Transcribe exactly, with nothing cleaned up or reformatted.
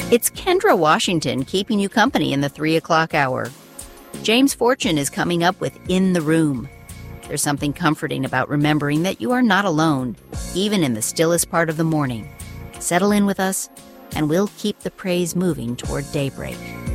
It's Kendra Washington keeping you company in the three o'clock hour. James Fortune is coming up with In the Room. There's something comforting about remembering that you are not alone, even in the stillest part of the morning. Settle in with us, and we'll keep the praise moving toward daybreak.